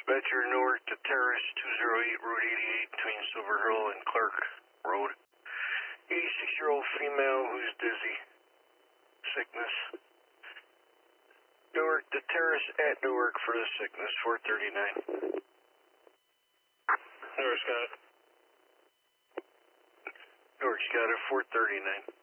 Dispatcher Newark to Terrace 208 Route 88 between Silver Hill and Clark Road. 86-year-old female who's dizzy. Sickness. Newark to Terrace at Newark for the sickness, 439. Newark's got it. Newark's got it, 439.